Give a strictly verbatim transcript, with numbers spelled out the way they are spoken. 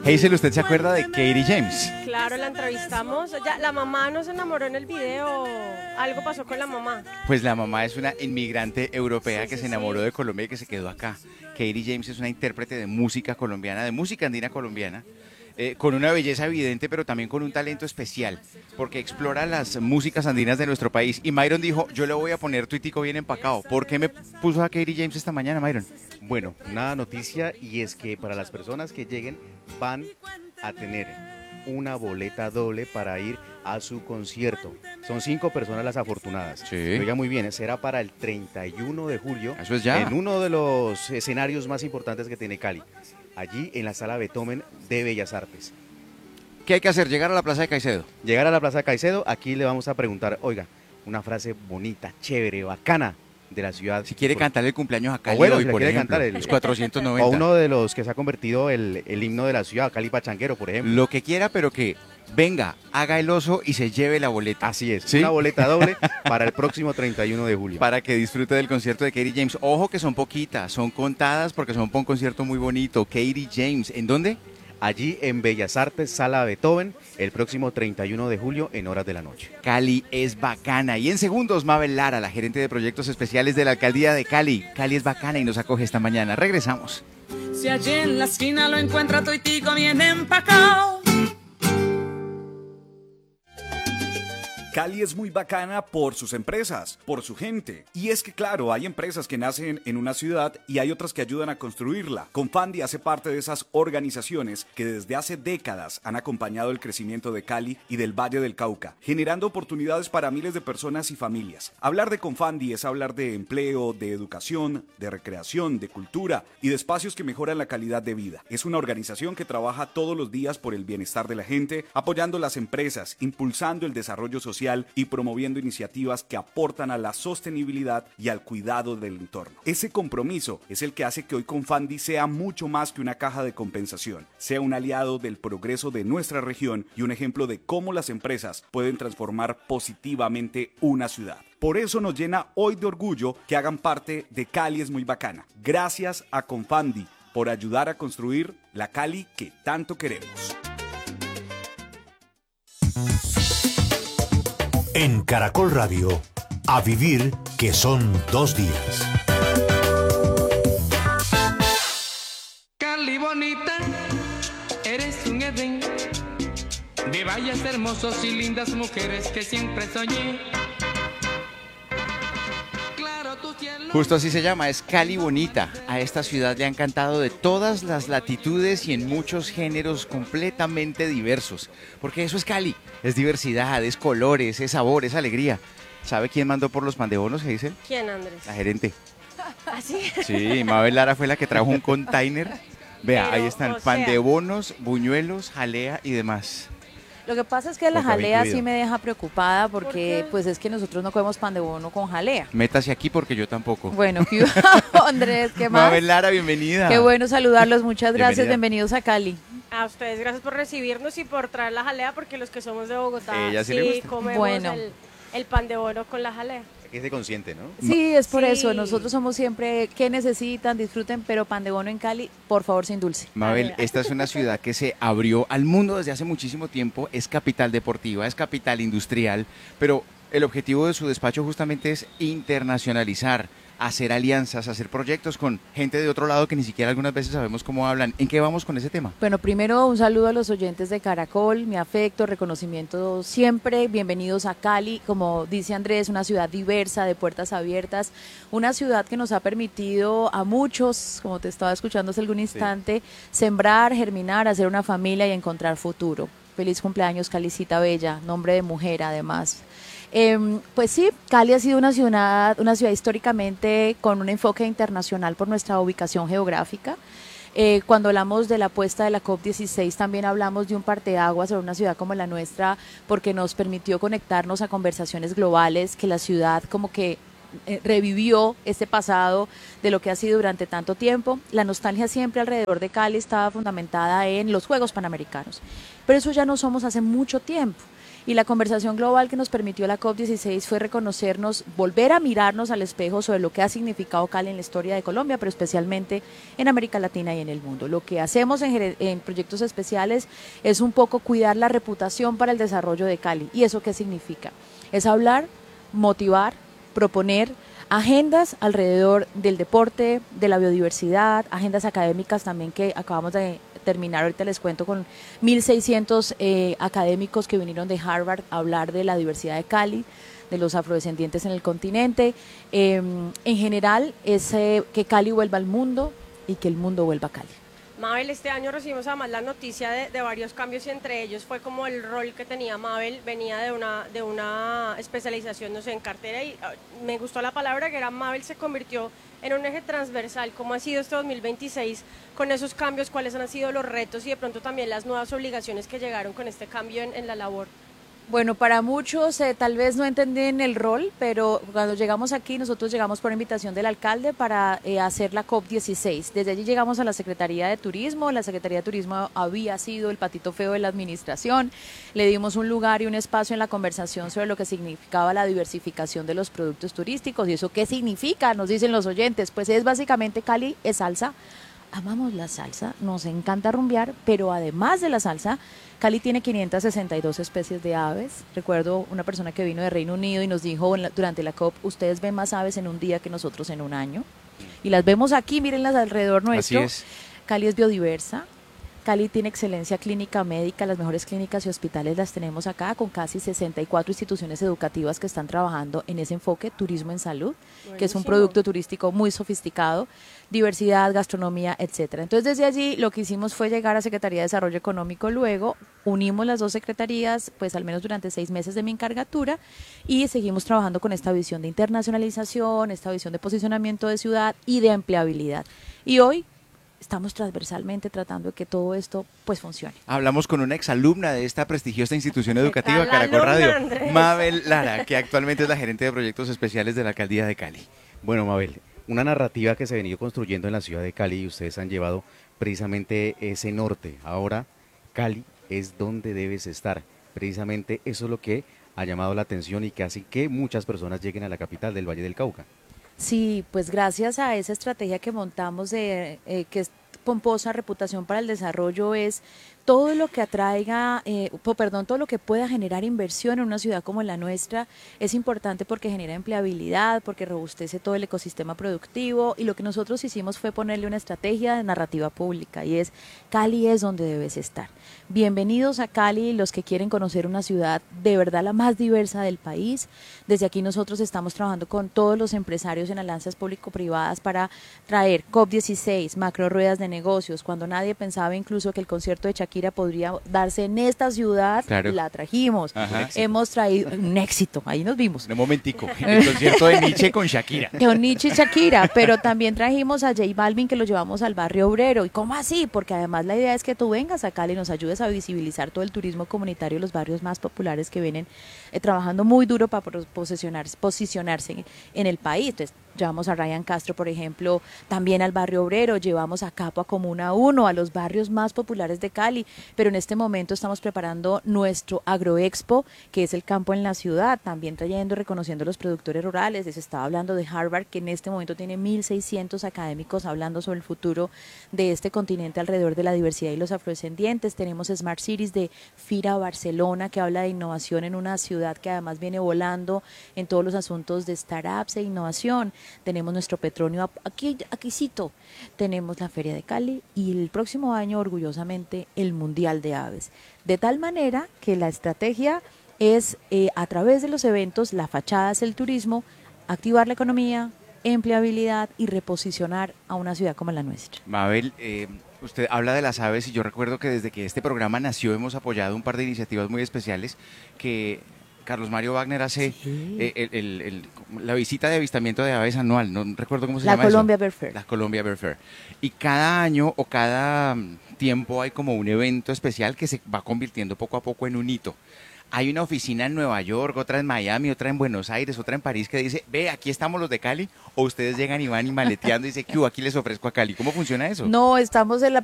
Hazel, ¿usted se acuerda de Katie James? Claro, la entrevistamos. Ya, la mamá no se enamoró en el video. Algo pasó con la mamá. Pues la mamá es una inmigrante europea Sí, que sí, se enamoró sí. de Colombia y que se quedó acá. Katie James es una intérprete de música colombiana, de música andina colombiana, eh, con una belleza evidente, pero también con un talento especial, porque explora las músicas andinas de nuestro país. Y Myron dijo, yo le voy a poner tuitico bien empacado. ¿Por qué me puso a Katie James esta mañana, Myron? Bueno, una noticia, y es que para las personas que lleguen van a tener una boleta doble para ir a su concierto. Son cinco personas las afortunadas. Sí. Oiga, muy bien, será para el treinta y uno de julio. Eso es ya. En uno de los escenarios más importantes que tiene Cali. Allí en la Sala Beethoven de Bellas Artes. ¿Qué hay que hacer? Llegar a la Plaza de Caicedo. Llegar a la Plaza de Caicedo, aquí le vamos a preguntar, oiga, una frase bonita, chévere, bacana de la ciudad. Si quiere Por- cantarle el cumpleaños a Cali O bueno, hoy, si le por quiere ejemplo, cantar el- los cuatrocientos O noventa. uno de los que se ha convertido el, el himno de la ciudad, Cali Pachanguero, por ejemplo. Lo que quiera, pero que venga, haga el oso y se lleve la boleta. Así es, ¿Sí? una boleta doble para el próximo treinta y uno de julio. Para que disfrute del concierto de Katie James. Ojo que son poquitas, son contadas porque son para un concierto muy bonito. Katie James, ¿en dónde? Allí en Bellas Artes, Sala Beethoven, el próximo treinta y uno de julio en horas de la noche. Cali es bacana. Y en segundos, Mabel Lara, la gerente de proyectos especiales de la alcaldía de Cali. Cali es bacana y nos acoge esta mañana. Regresamos. Si allí en la esquina lo encuentra toitico bien empacado. Cali es muy bacana por sus empresas, por su gente. Y es que claro, hay empresas que nacen en una ciudad y hay otras que ayudan a construirla. Confandi hace parte de esas organizaciones que desde hace décadas han acompañado el crecimiento de Cali y del Valle del Cauca, generando oportunidades para miles de personas y familias. Hablar de Confandi es hablar de empleo, de educación, de recreación, de cultura y de espacios que mejoran la calidad de vida. Es una organización que trabaja todos los días por el bienestar de la gente, apoyando las empresas, impulsando el desarrollo social y promoviendo iniciativas que aportan a la sostenibilidad y al cuidado del entorno. Ese compromiso es el que hace que hoy Confandi sea mucho más que una caja de compensación, sea un aliado del progreso de nuestra región y un ejemplo de cómo las empresas pueden transformar positivamente una ciudad. Por eso nos llena hoy de orgullo que hagan parte de Cali es muy bacana. Gracias a Confandi por ayudar a construir la Cali que tanto queremos. En Caracol Radio, a vivir que son dos días. Cali bonita, eres un Edén de valles hermosos y lindas mujeres que siempre soñé. Claro, tu cielo. Justo así se llama, es Cali Bonita. A esta ciudad le han cantado de todas las latitudes y en muchos géneros completamente diversos. Porque eso es Cali, es diversidad, es colores, es sabor, es alegría. ¿Sabe quién mandó por los pan de bonos, dice? ¿Quién, Andrés? La gerente. ¿Así? Sí, Mabel Lara fue la que trajo un container. Vea, Pero, ahí están o pan sea- de bonos, buñuelos, jalea y demás. Lo que pasa es que la Porque va jalea incluido. sí me deja preocupada ¿Por porque qué? pues es que nosotros no comemos pan de bono con jalea. Métase aquí porque yo tampoco. Bueno, ¿qué hubo, Andrés? ¿Qué más? Mabel Lara, bienvenida. Qué bueno saludarlos, muchas gracias, Bienvenida. bienvenidos a Cali. A ustedes, gracias por recibirnos y por traer la jalea, porque los que somos de Bogotá Ella sí sí, le gusta. comemos Bueno. el, el pan de bono con la jalea. Que se consciente, ¿no? Sí, es por Sí. eso, nosotros somos siempre, ¿qué necesitan? Disfruten, pero pan de bono en Cali, por favor, sin dulce. Mabel, Ay, esta es una ciudad que se abrió al mundo desde hace muchísimo tiempo, es capital deportiva, es capital industrial, pero el objetivo de su despacho justamente es internacionalizar, hacer alianzas, hacer proyectos con gente de otro lado que ni siquiera algunas veces sabemos cómo hablan. ¿En qué vamos con ese tema? Bueno, primero un saludo a los oyentes de Caracol, mi afecto, reconocimiento siempre, bienvenidos a Cali, como dice Andrés, una ciudad diversa, de puertas abiertas, una ciudad que nos ha permitido a muchos, como te estaba escuchando hace algún instante, sembrar, germinar, hacer una familia y encontrar futuro. Feliz cumpleaños, Calicita Bella, nombre de mujer además. Eh, pues sí, Cali ha sido una ciudad, una ciudad históricamente con un enfoque internacional por nuestra ubicación geográfica. Eh, cuando hablamos de la apuesta de la COP dieciséis también hablamos de un parteaguas sobre una ciudad como la nuestra porque nos permitió conectarnos a conversaciones globales, que la ciudad como que eh, revivió este pasado de lo que ha sido durante tanto tiempo. La nostalgia siempre alrededor de Cali estaba fundamentada en los Juegos Panamericanos, pero eso ya no somos hace mucho tiempo. Y la conversación global que nos permitió la COP dieciséis fue reconocernos, volver a mirarnos al espejo sobre lo que ha significado Cali en la historia de Colombia, pero especialmente en América Latina y en el mundo. Lo que hacemos en, en proyectos especiales es un poco cuidar la reputación para el desarrollo de Cali. ¿Y eso qué significa? Es hablar, motivar, proponer agendas alrededor del deporte, de la biodiversidad, agendas académicas también que acabamos de terminar, ahorita les cuento, con mil seiscientos eh, académicos que vinieron de Harvard a hablar de la diversidad de Cali, de los afrodescendientes en el continente. Eh, en general es eh, que Cali vuelva al mundo y que el mundo vuelva a Cali. Mabel, este año recibimos además la noticia de, de varios cambios y entre ellos fue como el rol que tenía Mabel, venía de una, de una especialización, no sé, en cartera y uh, me gustó la palabra que era Mabel se convirtió en un eje transversal. ¿Cómo ha sido este dos mil veintiséis con esos cambios? ¿Cuáles han sido los retos y de pronto también las nuevas obligaciones que llegaron con este cambio en, en la labor? Bueno, para muchos eh, tal vez no entienden el rol, pero cuando llegamos aquí, nosotros llegamos por invitación del alcalde para eh, hacer la COP dieciséis. Desde allí llegamos a la Secretaría de Turismo. La Secretaría de Turismo había sido el patito feo de la administración. Le dimos un lugar y un espacio en la conversación sobre lo que significaba la diversificación de los productos turísticos. ¿Y eso qué significa? Nos dicen los oyentes. Pues es básicamente Cali es salsa. Amamos la salsa, nos encanta rumbear, pero además de la salsa, Cali tiene quinientas sesenta y dos especies de aves. Recuerdo una persona que vino de Reino Unido y nos dijo durante la COP, ustedes ven más aves en un día que nosotros en un año. Y las vemos aquí, mírenlas alrededor nuestro. Así es. Cali es biodiversa. Cali tiene excelencia clínica médica, las mejores clínicas y hospitales las tenemos acá, con casi sesenta y cuatro instituciones educativas que están trabajando en ese enfoque, turismo en salud, Buenísimo. Que es un producto turístico muy sofisticado, diversidad, gastronomía, etcétera. Entonces, desde allí lo que hicimos fue llegar a Secretaría de Desarrollo Económico, luego unimos las dos secretarías, pues al menos durante seis meses de mi encargatura, y seguimos trabajando con esta visión de internacionalización, esta visión de posicionamiento de ciudad y de empleabilidad. Y hoy estamos transversalmente tratando de que todo esto pues funcione. Hablamos con una exalumna de esta prestigiosa institución educativa, La Caracol alumna, Radio, Andrés. Mabel Lara, que actualmente es la gerente de proyectos especiales de la Alcaldía de Cali. Bueno, Mabel, una narrativa que se ha venido construyendo en la ciudad de Cali y ustedes han llevado precisamente ese norte. Ahora, Cali es donde debes estar. Precisamente eso es lo que ha llamado la atención y que hace que muchas personas lleguen a la capital del Valle del Cauca. Sí, pues gracias a esa estrategia que montamos de eh, que es pomposa reputación para el desarrollo es todo lo que atraiga, eh, perdón, todo lo que pueda generar inversión en una ciudad como la nuestra es importante porque genera empleabilidad, porque robustece todo el ecosistema productivo y lo que nosotros hicimos fue ponerle una estrategia de narrativa pública y es Cali es donde debes estar. Bienvenidos a Cali los que quieren conocer una ciudad de verdad la más diversa del país. Desde aquí nosotros estamos trabajando con todos los empresarios en alianzas público-privadas para traer COP dieciséis, macro ruedas de negocios, cuando nadie pensaba incluso que el concierto de Shakira podría darse en esta ciudad, claro. La trajimos. Ajá. Hemos traído un éxito, ahí nos vimos. Un momentico, el concierto de Nietzsche con Shakira. Con Nietzsche y Shakira, pero también trajimos a J Balvin que lo llevamos al barrio obrero. ¿Y cómo así? Porque además la idea es que tú vengas a Cali y nos ayudes a visibilizar todo el turismo comunitario, los barrios más populares que vienen eh, trabajando muy duro para posicionarse, posicionarse en, en el país. Entonces, llevamos a Ryan Castro, por ejemplo, también al barrio obrero, llevamos a Capo, a Comuna uno, a los barrios más populares de Cali, pero en este momento estamos preparando nuestro Agroexpo, que es el campo en la ciudad, también trayendo, reconociendo los productores rurales. Les estaba hablando de Harvard, que en este momento tiene mil seiscientos académicos hablando sobre el futuro de este continente alrededor de la diversidad y los afrodescendientes. Tenemos Smart Cities de Fira Barcelona, que habla de innovación en una ciudad que además viene volando en todos los asuntos de startups e innovación. Tenemos nuestro Petronio aquí, aquícito, tenemos la Feria de Cali y el próximo año orgullosamente el Mundial de Aves. De tal manera que la estrategia es eh, a través de los eventos, la fachada es el turismo, activar la economía, empleabilidad y reposicionar a una ciudad como la nuestra. Mabel, eh, usted habla de las aves y yo recuerdo que desde que este programa nació hemos apoyado un par de iniciativas muy especiales que Carlos Mario Wagner hace Sí. eh, el, el, el, la visita de avistamiento de aves anual, no recuerdo cómo se La llama Colombia eso. Bird Fair. La Colombia Bird Fair. Y cada año o cada mm, tiempo hay como un evento especial que se va convirtiendo poco a poco en un hito. Hay una oficina en Nueva York, otra en Miami, otra en Buenos Aires, otra en París que dice, ve, aquí estamos los de Cali, o ustedes llegan y van y maleteando y dicen, ¿qué hubo? Aquí les ofrezco a Cali. ¿Cómo funciona eso? No, estamos en la